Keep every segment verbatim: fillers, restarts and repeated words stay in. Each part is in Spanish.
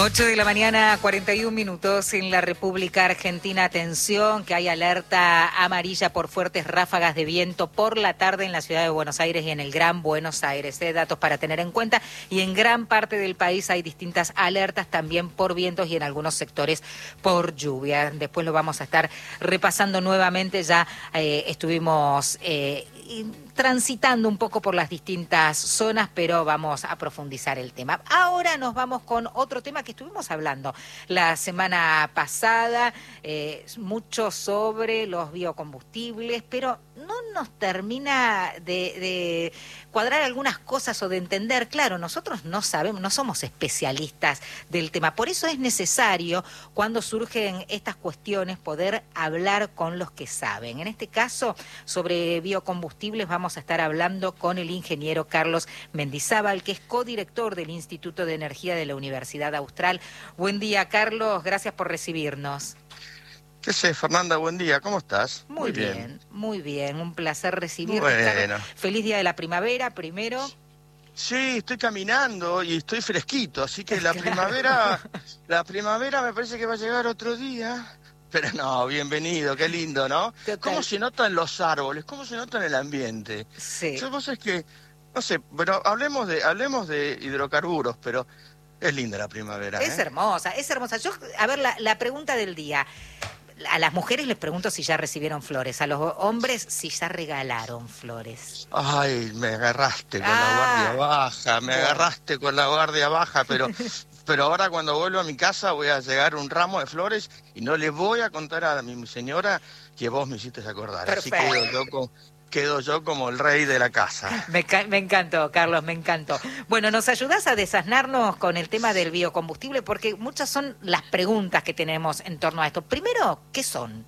ocho de la mañana, cuarenta y un minutos en la República Argentina. Atención, que hay alerta amarilla por fuertes ráfagas de viento por la tarde en la ciudad de Buenos Aires y en el Gran Buenos Aires. ¿eh? Datos para tener en cuenta. Y en gran parte del país hay distintas alertas también por vientos y en algunos sectores por lluvia. Después lo vamos a estar repasando nuevamente. Ya eh, estuvimos eh, transitando un poco por las distintas zonas, pero vamos a profundizar el tema. Ahora nos vamos con otro tema que estuvimos hablando la semana pasada, eh, mucho sobre los biocombustibles, pero no nos termina de, de cuadrar algunas cosas o de entender. Claro, nosotros no sabemos, no somos especialistas del tema, por eso es necesario, cuando surgen estas cuestiones, poder hablar con los que saben. En este caso, sobre biocombustibles, vamos a estar hablando con el ingeniero Carlos Mendizábal, que es codirector del Instituto de Energía de la Universidad Austral. Buen día, Carlos, gracias por recibirnos. ¿Qué sé, Fernanda? Buen día, ¿cómo estás? Muy, muy bien, bien, muy bien, un placer recibirte. Bueno. Feliz día de la primavera, primero. Sí, estoy caminando y estoy fresquito, así que la claro. primavera, la primavera me parece que va a llegar otro día. Pero no, bienvenido, qué lindo, ¿no? Total. ¿Cómo se notan los árboles? ¿Cómo se nota en el ambiente? Sí. Yo cosa es que, no sé, pero hablemos de, hablemos de hidrocarburos, pero es linda la primavera. Es ¿eh? hermosa, es hermosa. Yo, a ver, la, la pregunta del día. A las mujeres les pregunto si ya recibieron flores, a los hombres si ya regalaron flores. Ay, me agarraste con ah, la guardia baja, me bueno. agarraste con la guardia baja, pero... Pero ahora cuando vuelvo a mi casa voy a llegar un ramo de flores y no le voy a contar a mi señora que vos me hiciste acordar. Perfecto. Así quedo yo, como, quedo yo como el rey de la casa. Me, me encantó, Carlos, me encantó. Bueno, ¿nos ayudás a desasnarnos con el tema del biocombustible? Porque muchas son las preguntas que tenemos en torno a esto. Primero, ¿qué son?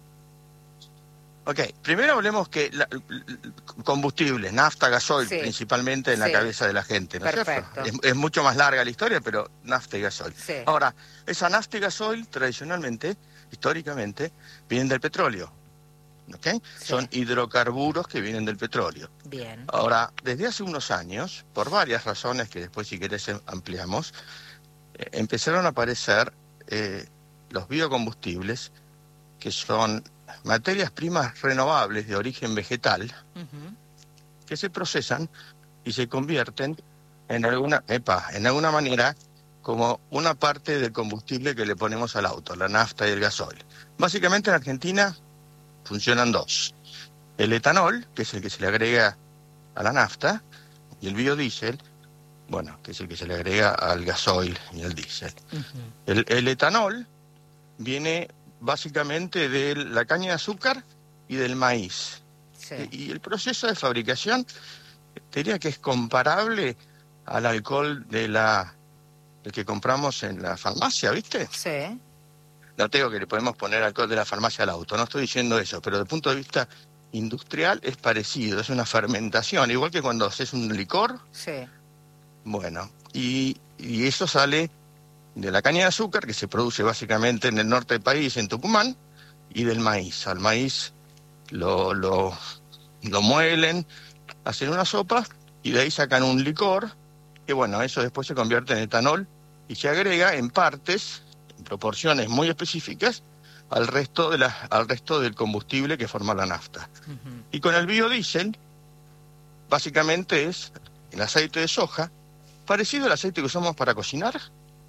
Ok, primero hablemos que la, combustibles, nafta, gasoil, sí. principalmente en sí. la cabeza de la gente, ¿no Perfecto. es cierto? Es, es mucho más larga la historia, pero nafta y gasoil. Sí. Ahora, esa nafta y gasoil, tradicionalmente, históricamente, vienen del petróleo, ¿ok? Sí. Son hidrocarburos que vienen del petróleo. Bien. Ahora, desde hace unos años, por varias razones que después, si querés, ampliamos, eh, empezaron a aparecer eh, los biocombustibles, que son materias primas renovables de origen vegetal, uh-huh. que se procesan y se convierten en alguna, epa, en alguna manera como una parte del combustible que le ponemos al auto, la nafta y el gasoil. Básicamente en Argentina funcionan dos. El etanol, que es el que se le agrega a la nafta, y el biodiesel, bueno, que es el que se le agrega al gasoil y al diésel. Uh-huh. El, el etanol viene básicamente de la caña de azúcar y del maíz. Sí. Y el proceso de fabricación, te diría que es comparable al alcohol de la el que compramos en la farmacia, ¿viste? Sí. No tengo que le podemos poner alcohol de la farmacia al auto, no estoy diciendo eso, pero desde el punto de vista industrial es parecido, es una fermentación, igual que cuando haces un licor. Sí. Bueno, y, y eso sale de la caña de azúcar, que se produce básicamente en el norte del país, en Tucumán, y del maíz. Al maíz lo, lo, lo muelen, hacen una sopa, y de ahí sacan un licor, que bueno, eso después se convierte en etanol, y se agrega en partes, en proporciones muy específicas, al resto, de la, al resto del combustible que forma la nafta. Uh-huh. Y con el biodiesel, básicamente es el aceite de soja, parecido al aceite que usamos para cocinar,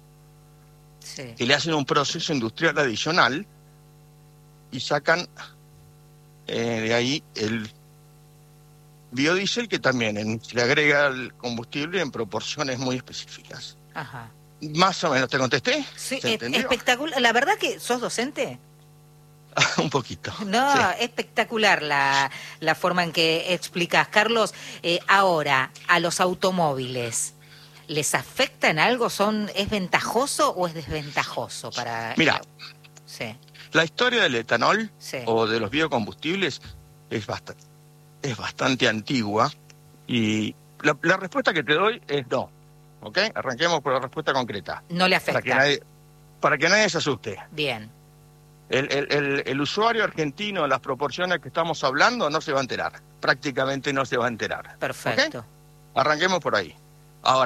sí. que le hacen un proceso industrial adicional y sacan eh, de ahí el biodiesel, que también en, le agrega el combustible en proporciones muy específicas. Ajá. Más o menos, ¿te contesté? Sí, espectacular. ¿La verdad que sos docente? Un poquito. No, sí. Espectacular la, la forma en que explicas. Carlos, eh, ahora, a los automóviles, ¿les afecta en algo? ¿Son, ¿Es ventajoso o es desventajoso para...? Mira, sí. la historia del etanol sí. o de los biocombustibles es bastante, es bastante antigua y la, la respuesta que te doy es no. ¿Ok? Arranquemos por la respuesta concreta. No le afecta. Para que nadie, para que nadie se asuste. Bien. El, el, el, el usuario argentino, en las proporciones que estamos hablando, no se va a enterar. Prácticamente no se va a enterar. Perfecto. ¿Okay? Arranquemos por ahí. Ahora,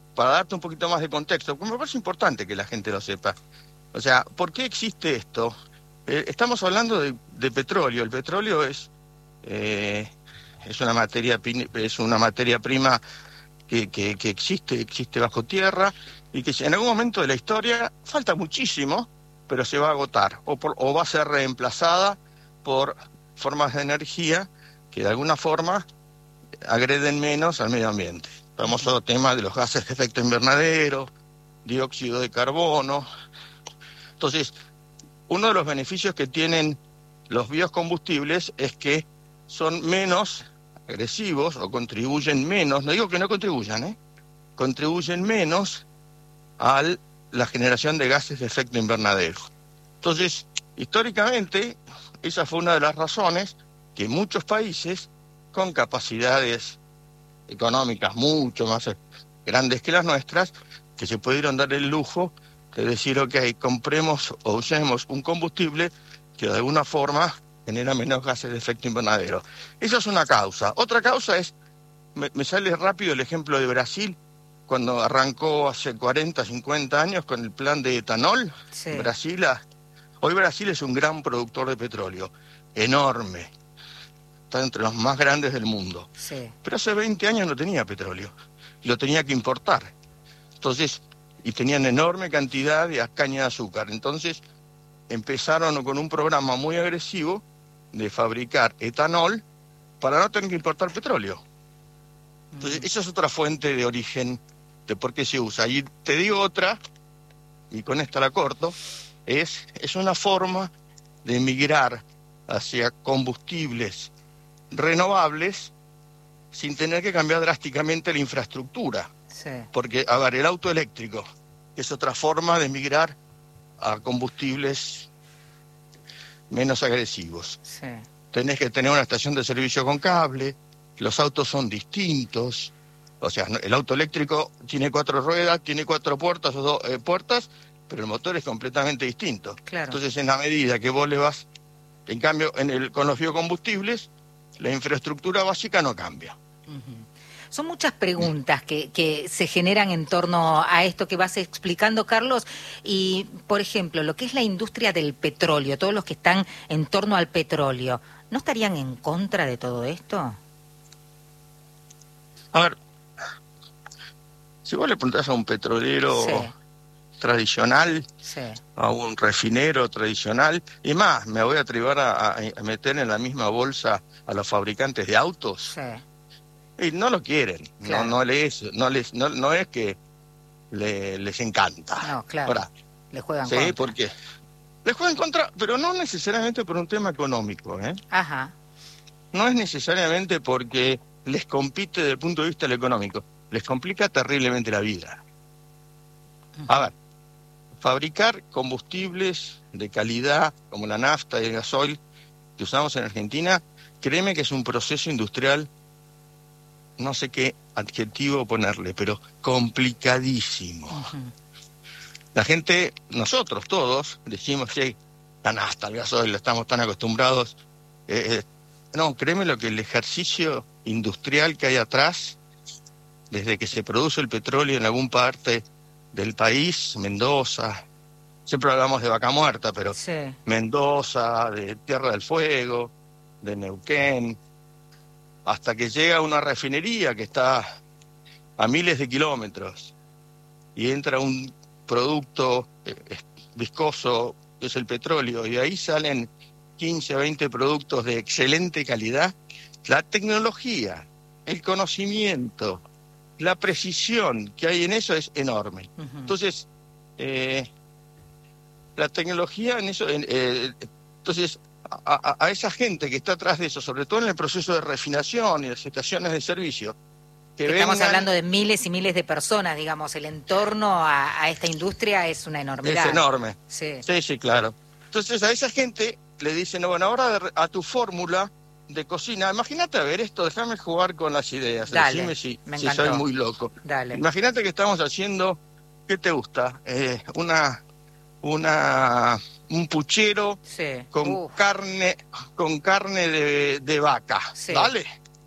para darte un poquito más de contexto, porque me parece importante que la gente lo sepa. O sea, ¿por qué existe esto? Eh, estamos hablando de, de petróleo. El petróleo es eh, es una materia es una materia prima que, que, que existe, existe bajo tierra y que en algún momento de la historia falta muchísimo, pero se va a agotar o, por, o va a ser reemplazada por formas de energía que de alguna forma agreden menos al medio ambiente. El famoso tema de los gases de efecto invernadero, dióxido de carbono. Entonces, uno de los beneficios que tienen los biocombustibles es que son menos agresivos o contribuyen menos, no digo que no contribuyan, ¿eh? contribuyen menos a la generación de gases de efecto invernadero. Entonces, históricamente, esa fue una de las razones que muchos países con capacidades económicas mucho más grandes que las nuestras, que se pudieron dar el lujo de decir, ok, compremos o usemos un combustible que de alguna forma genera menos gases de efecto invernadero. Esa es una causa. Otra causa es, me, me sale rápido el ejemplo de Brasil, cuando arrancó hace cuarenta, cincuenta años con el plan de etanol. Sí. Brasil, hoy Brasil es un gran productor de petróleo, enorme. Está entre los más grandes del mundo. Sí. Pero hace veinte años no tenía petróleo, lo tenía que importar. Entonces, y tenían enorme cantidad de caña de azúcar. Entonces, empezaron con un programa muy agresivo de fabricar etanol para no tener que importar petróleo. Entonces, mm. esa es otra fuente de origen de por qué se usa. Y te digo otra, y con esta la corto, es, es una forma de migrar hacia combustibles renovables sin tener que cambiar drásticamente la infraestructura. Sí. Porque, a ver, el auto eléctrico es otra forma de migrar a combustibles menos agresivos. Sí. Tenés que tener una estación de servicio con cable, los autos son distintos, o sea, el auto eléctrico tiene cuatro ruedas, tiene cuatro puertas o dos eh, puertas, pero el motor es completamente distinto. Claro. Entonces, en la medida que vos le vas, en cambio, en el, con los biocombustibles, la infraestructura básica no cambia. Uh-huh. Son muchas preguntas que, que se generan en torno a esto que vas explicando, Carlos. Y, por ejemplo, lo que es la industria del petróleo, todos los que están en torno al petróleo, ¿no estarían en contra de todo esto? A ver, si vos le preguntás a un petrolero sí. tradicional, sí. a un refinero tradicional, y más, me voy a atrever a, a meter en la misma bolsa a los fabricantes de autos, sí. y no lo quieren, claro. no, no, les, no, les, no, no es que le, les encanta. No, claro, Ahora, le juegan sí, contra. Porque les juegan contra, pero no necesariamente por un tema económico, ¿eh? Ajá. No es necesariamente porque les compite desde el punto de vista del económico, les complica terriblemente la vida. A ver, fabricar combustibles de calidad como la nafta y el gasoil que usamos en Argentina, créeme que es un proceso industrial, no sé qué adjetivo ponerle, pero complicadísimo. Uh-huh. La gente, nosotros todos, decimos que la nafta, el gasoil, estamos tan acostumbrados. Eh, eh, no, créeme lo que el ejercicio industrial que hay atrás, desde que se produce el petróleo en algún parte del país, Mendoza, siempre hablamos de Vaca Muerta, pero sí. Mendoza, de Tierra del Fuego, de Neuquén, hasta que llega una refinería que está a miles de kilómetros y entra un producto eh, viscoso, que es el petróleo, y ahí salen quince, veinte productos de excelente calidad. La tecnología, el conocimiento, la precisión que hay en eso es enorme. Uh-huh. Entonces, eh, la tecnología en eso, eh, entonces, a, a, a esa gente que está atrás de eso, sobre todo en el proceso de refinación y las estaciones de servicio, que estamos vengan, hablando de miles y miles de personas, digamos, el entorno a, a esta industria es una enormidad. Es enorme. Sí, sí, sí, claro. Entonces, a esa gente le dicen, bueno, ahora a tu fórmula de cocina, imagínate, a ver esto, déjame jugar con las ideas, Dale, decime si, me si soy muy loco. Dale. Imagínate que estamos haciendo, ¿qué te gusta? Eh, una, una, un puchero sí. con Uf. carne, con carne de, de vaca, sí. ¿vale?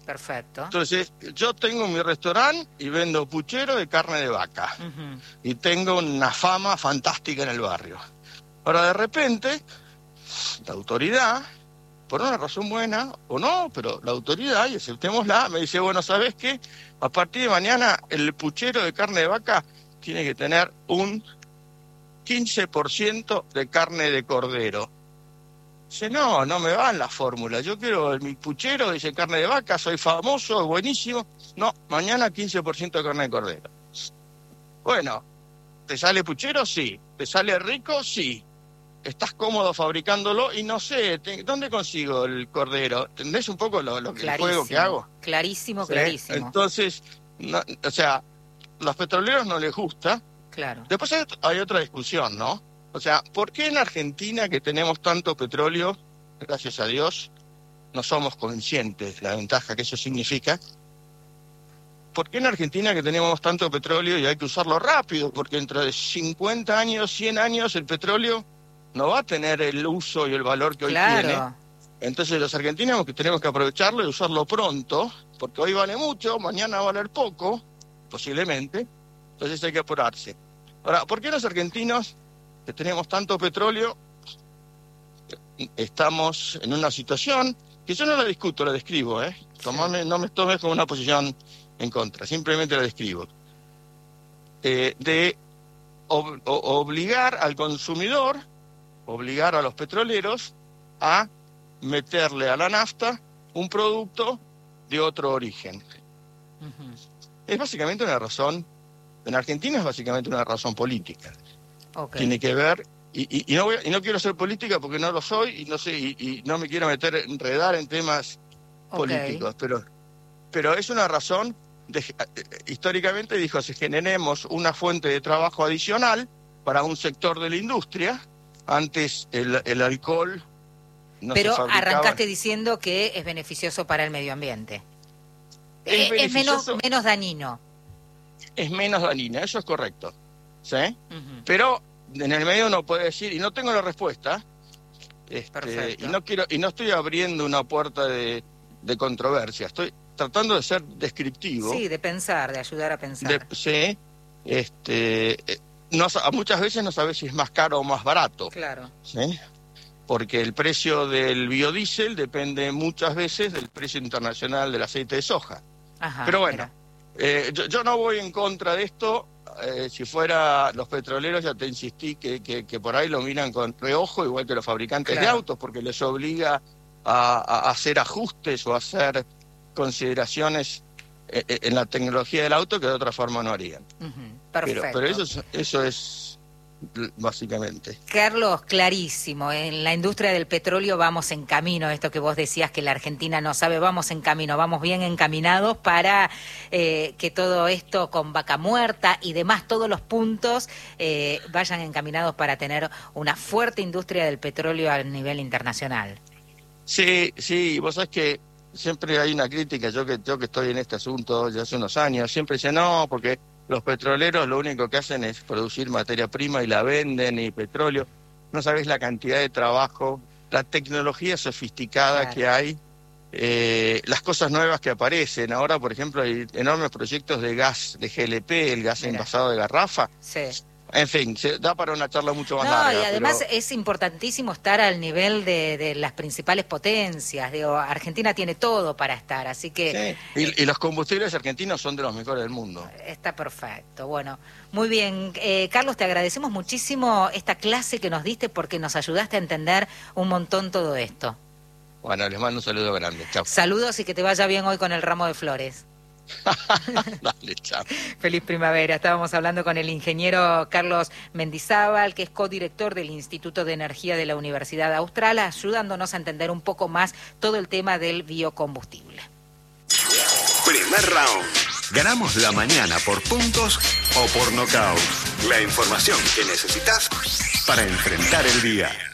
Perfecto. Entonces, yo tengo mi restaurante y vendo puchero de carne de vaca. Uh-huh. Y tengo una fama fantástica en el barrio. Ahora, de repente, la autoridad, por una razón buena o no, pero la autoridad, y aceptémosla, me dice, bueno, ¿sabes qué? A partir de mañana, el puchero de carne de vaca tiene que tener un quince por ciento de carne de cordero. Dice, no, no me va en la fórmula. Yo quiero mi puchero, dice carne de vaca, soy famoso, buenísimo. No, mañana quince por ciento de carne de cordero. Bueno, ¿te sale puchero? Sí. ¿Te sale rico? Sí. ¿Estás cómodo fabricándolo? Y no sé, te, ¿dónde consigo el cordero? ¿Entendés un poco lo, lo que, el juego que hago? Clarísimo, ¿Sí? clarísimo. Entonces, no, o sea, los petroleros no les gusta. Claro. Después hay, hay otra discusión, ¿no? O sea, ¿por qué en Argentina, que tenemos tanto petróleo, gracias a Dios, no somos conscientes de la ventaja que eso significa? ¿Por qué en Argentina, que tenemos tanto petróleo y hay que usarlo rápido? Porque dentro de cincuenta años, cien años, el petróleo no va a tener el uso y el valor que hoy claro. tiene. Entonces los argentinos tenemos que aprovecharlo y usarlo pronto, porque hoy vale mucho, mañana va a valer poco, posiblemente. Entonces hay que apurarse. Ahora, ¿por qué los argentinos, que tenemos tanto petróleo, estamos en una situación que yo no la discuto, la describo, ¿eh? Tomame, no me tomes como una posición en contra, simplemente la describo. Eh, de ob- obligar al consumidor, obligar a los petroleros a meterle a la nafta un producto de otro origen. Uh-huh. Es básicamente una razón, en Argentina es básicamente una razón política. Okay. Tiene que ver, y, y, y, no voy, y no quiero ser política porque no lo soy, y no sé, y, y no me quiero meter, enredar en temas okay. políticos, pero, pero es una razón, de, históricamente dijo, si generemos una fuente de trabajo adicional para un sector de la industria, antes el, el alcohol no pero se fabricaba. Arrancaste diciendo que es beneficioso para el medio ambiente. Es, es menos, menos dañino. Es menos dañina, eso es correcto. ¿Sí? Uh-huh. Pero en el medio uno puede decir, y no tengo la respuesta, este, y no quiero y no estoy abriendo una puerta de, de controversia, estoy tratando de ser descriptivo. Sí, de pensar, de ayudar a pensar. De, sí, este, no, muchas veces no sabes si es más caro o más barato. Claro. ¿Sí? Porque el precio del biodiesel depende muchas veces del precio internacional del aceite de soja. Ajá, pero bueno, eh, yo, yo no voy en contra de esto. Eh, si fuera los petroleros, ya te insistí que, que, que por ahí lo miran con reojo, igual que los fabricantes claro. de autos, porque les obliga a, a hacer ajustes o a hacer consideraciones eh, en la tecnología del auto que de otra forma no harían. Uh-huh. Perfecto. Pero, pero eso, eso es básicamente. Carlos, clarísimo, en la industria del petróleo vamos en camino, esto que vos decías que la Argentina no sabe, vamos en camino, vamos bien encaminados para eh, que todo esto con Vaca Muerta y demás, todos los puntos eh, vayan encaminados para tener una fuerte industria del petróleo a nivel internacional. Sí, sí, vos sabés que siempre hay una crítica, yo que, yo que estoy en este asunto ya hace unos años, siempre dice no, porque los petroleros lo único que hacen es producir materia prima y la venden y petróleo. No sabés la cantidad de trabajo, la tecnología sofisticada claro. que hay, eh, las cosas nuevas que aparecen. Ahora, por ejemplo, hay enormes proyectos de gas, de G L P, el gas Mira. envasado de garrafa. Sí. En fin, se da para una charla mucho más no, larga. Y además pero... es importantísimo estar al nivel de, de las principales potencias. Digo, Argentina tiene todo para estar, así que... Sí. Y, y los combustibles argentinos son de los mejores del mundo. Está perfecto. Bueno, muy bien. Eh, Carlos, te agradecemos muchísimo esta clase que nos diste porque nos ayudaste a entender un montón todo esto. Bueno, les mando un saludo grande. Chao. Saludos y que te vaya bien hoy con el ramo de flores. Dale, chao. Feliz primavera. Estábamos hablando con el ingeniero Carlos Mendizábal, que es codirector del Instituto de Energía de la Universidad Austral, ayudándonos a entender un poco más todo el tema del biocombustible. Primer round. Ganamos la mañana por puntos o por nocaut. La información que necesitas para enfrentar el día.